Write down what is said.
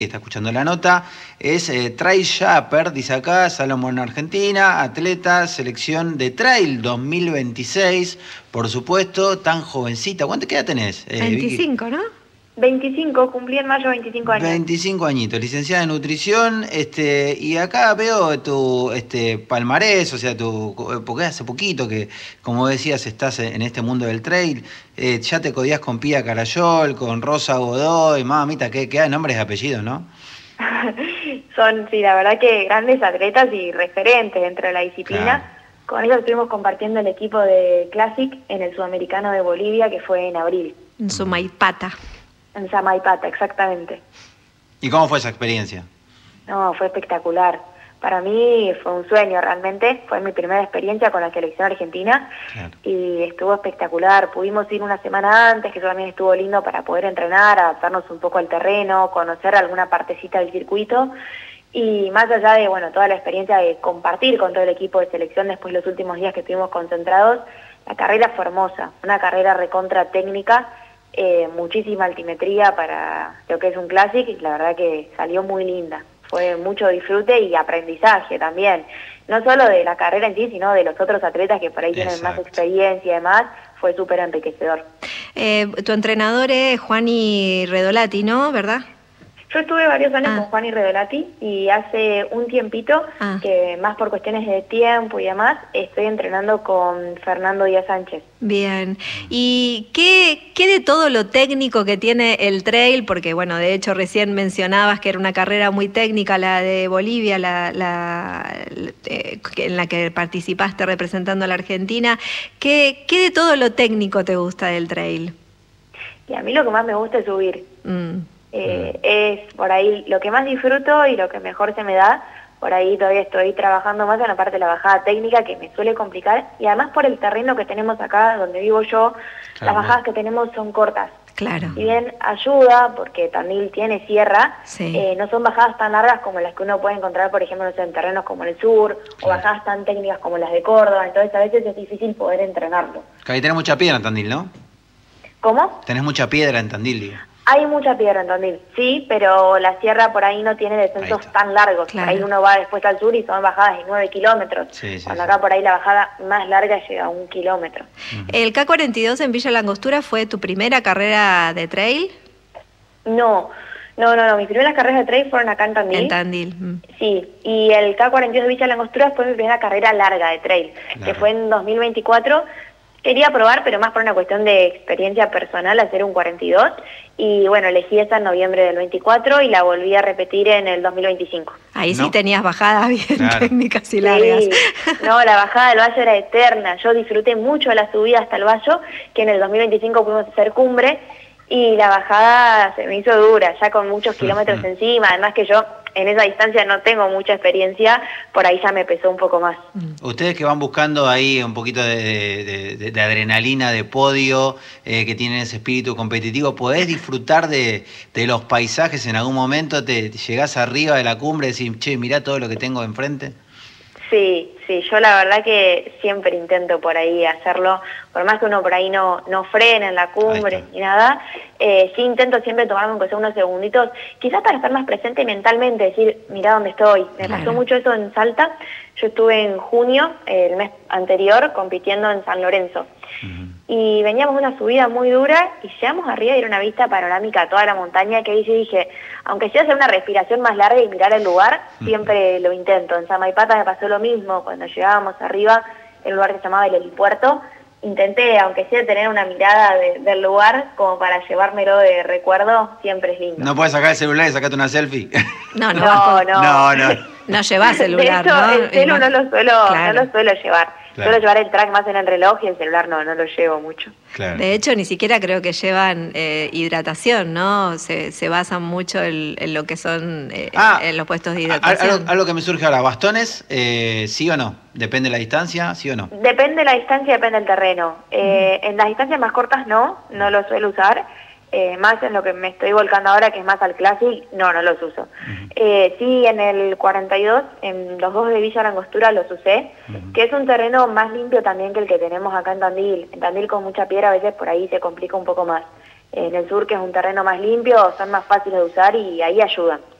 está escuchando la nota, es Trail Shapper, dice acá, Salomón, Argentina, atleta, selección de Trail 2026, por supuesto, tan jovencita. ¿Cuánto edad tenés, 25, Vicky? ¿no? 25, cumplí en mayo 25 años. 25 añitos, licenciada en nutrición, y acá veo tu palmarés, o sea, porque hace poquito que, como decías, estás en este mundo del trail, ya te codías con Pía Carayol, con Rosa Godoy, mamita, qué nombres y apellidos, ¿no? Son, sí, la verdad que grandes atletas y referentes dentro de la disciplina. Claro. Con ellos estuvimos compartiendo el equipo de Classic en el Sudamericano de Bolivia, que fue en abril. En Sumaipata. En Samaipata, exactamente. ¿Y cómo fue esa experiencia? No, fue espectacular. Para mí fue un sueño realmente. Fue mi primera experiencia con la selección argentina. Claro. Y estuvo espectacular. Pudimos ir una semana antes, que eso también estuvo lindo para poder entrenar, adaptarnos un poco al terreno, conocer alguna partecita del circuito. Y más allá de, bueno, toda la experiencia de compartir con todo el equipo de selección después de los últimos días que estuvimos concentrados, la carrera fue hermosa. Una carrera recontra técnica. Muchísima altimetría para lo que es un Classic y la verdad que salió muy linda. Fue mucho disfrute y aprendizaje también, no solo de la carrera en sí, sino de los otros atletas que por ahí tienen más experiencia y demás. Fue súper enriquecedor. Tu entrenador es Juani Redolati, ¿no? ¿Verdad? Yo estuve varios años con Juani Redolati y hace un tiempito, que más por cuestiones de tiempo y demás, estoy entrenando con Fernando Díaz Sánchez. Bien. ¿Y qué de todo lo técnico que tiene el trail? Porque, bueno, de hecho recién mencionabas que era una carrera muy técnica la de Bolivia, en la que participaste representando a la Argentina. ¿Qué de todo lo técnico te gusta del trail? Y a mí lo que más me gusta es subir. Es por ahí lo que más disfruto y lo que mejor se me da. Por ahí todavía estoy trabajando más en la parte de la bajada técnica, que me suele complicar, y además por el terreno que tenemos acá donde vivo yo, las bajadas que tenemos son cortas. Claro. Si bien ayuda, porque Tandil tiene sierra, no son bajadas tan largas como las que uno puede encontrar, por ejemplo, en terrenos como el sur, o bajadas tan técnicas como las de Córdoba, entonces a veces es difícil poder entrenarlo. Ahí tenés mucha piedra en Tandil, ¿no? ¿Cómo? Tenés mucha piedra en Tandil, digo. Hay mucha piedra en Tandil, sí, pero la sierra por ahí no tiene descensos tan largos. Claro. Por ahí uno va después al sur y son bajadas de 9 kilómetros. Cuando acá por ahí la bajada más larga llega a 1 kilómetro. ¿El K42 en Villa Langostura fue tu primera carrera de trail? No. Mis primeras carreras de trail fueron acá en Tandil. En Tandil. Sí, y el K42 de Villa Langostura fue mi primera carrera larga de trail, que fue en 2024. Quería probar, pero más por una cuestión de experiencia personal, hacer un 42. Y bueno, elegí esa en noviembre del 24 y la volví a repetir en el 2025. Ahí sí tenías bajadas bien técnicas y largas. Sí. No, la bajada del Bayo era eterna. Yo disfruté mucho la subida hasta el Bayo, que en el 2025 pudimos hacer cumbre. Y la bajada se me hizo dura, ya con muchos kilómetros encima. Además que yo en esa distancia no tengo mucha experiencia, por ahí ya me pesó un poco más. Ustedes que van buscando ahí un poquito de adrenalina, de podio, que tienen ese espíritu competitivo, ¿podés disfrutar de los paisajes en algún momento? ¿Te llegás arriba de la cumbre y decís, che, mirá todo lo que tengo enfrente? Sí, yo la verdad que siempre intento por ahí hacerlo, por más que uno por ahí no frene en la cumbre ni nada, sí intento siempre tomarme aunque sea unos segunditos, quizás para estar más presente mentalmente, decir, mirá dónde estoy. Me pasó mucho eso en Salta. Yo estuve en junio, el mes anterior, compitiendo en San Lorenzo. Y veníamos una subida muy dura y llegamos arriba y era una vista panorámica a toda la montaña, que ahí yo dije, aunque sea hacer una respiración más larga y mirar el lugar, siempre lo intento. En Samaipata me pasó lo mismo, cuando llegábamos arriba, el lugar que se llamaba el helipuerto, intenté, aunque sea tener una mirada del lugar, como para llevármelo de recuerdo, siempre es lindo. ¿No puedes sacar el celular y sacarte una selfie? No. No llevas celular, de hecho, ¿no? El celu no lo suelo llevar. Suelo llevar el track más en el reloj y el celular no lo llevo mucho. Claro. De hecho, ni siquiera creo que llevan hidratación, ¿no? Se basan mucho en lo que son en los puestos de hidratación. Algo que me surge ahora, ¿bastones, sí o no? ¿Depende de la distancia, sí o no? Depende de la distancia, depende del terreno. En las distancias más cortas no lo suelo usar. Más en lo que me estoy volcando ahora, que es más al Classic, no los uso. Sí, en el 42, en los dos de Villa Langostura los usé, que es un terreno más limpio también que el que tenemos acá en Tandil. En Tandil con mucha piedra a veces por ahí se complica un poco más. en el sur, que es un terreno más limpio, son más fáciles de usar y ahí ayudan.